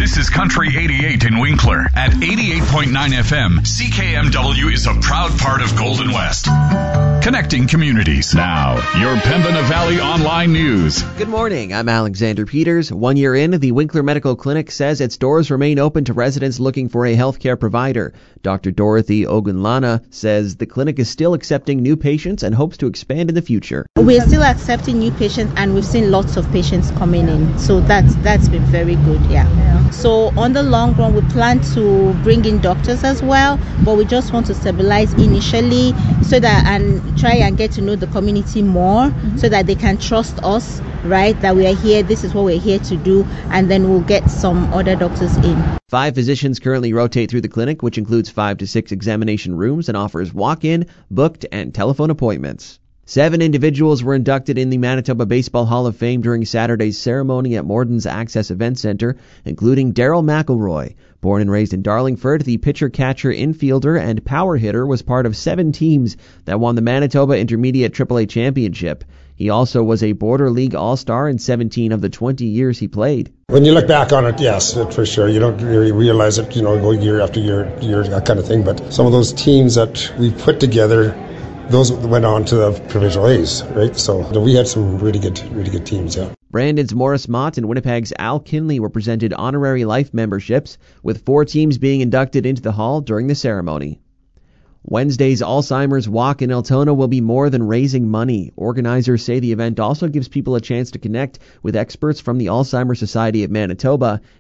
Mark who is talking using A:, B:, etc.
A: This is Country 88 in Winkler. At 88.9 FM, CKMW is a proud part of Golden West. Connecting communities. Now, your Pembina Valley Online News.
B: Good morning. I'm Alexander Peters. 1 year in, the Winkler Medical Clinic says its doors remain open to residents looking for a healthcare provider. Dr. Dorothy Ogunlana says the clinic is still accepting new patients and hopes to expand in the future.
C: We're still accepting new patients, and we've seen lots of patients coming in. So that's been very good, yeah. So on the long run, we plan to bring in doctors as well, but we just want to stabilize initially so that and try and get to know the community more so that they can trust us, right? That we are here, this is what we're here to do, and then we'll get some other doctors in.
B: 5 physicians currently rotate through the clinic, which includes 5 to 6 examination rooms and offers walk-in, booked, and telephone appointments. 7 individuals were inducted in the Manitoba Baseball Hall of Fame during Saturday's ceremony at Morden's Access Event Center, including Daryl McElroy. Born and raised in Darlingford, the pitcher, catcher, infielder, and power hitter was part of 7 teams that won the Manitoba Intermediate AAA Championship. He also was a Border League All-Star in 17 of the 20 years he played.
D: When you look back on it, yes, for sure. You don't really realize it, go year after year, that kind of thing. But some of those teams that we put together, those went on to the Provincial A's, right? So we had some really good teams, yeah.
B: Brandon's Morris Mott and Winnipeg's Al Kinley were presented honorary life memberships, with 4 teams being inducted into the hall during the ceremony. Wednesday's Alzheimer's Walk in Altona will be more than raising money. Organizers say the event also gives people a chance to connect with experts from the Alzheimer's Society of Manitoba